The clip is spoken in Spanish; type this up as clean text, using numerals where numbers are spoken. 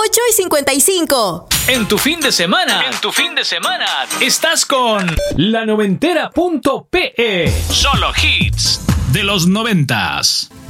8:55. En tu fin de semana, estás con lanoventera.pe. Solo hits de los 90s.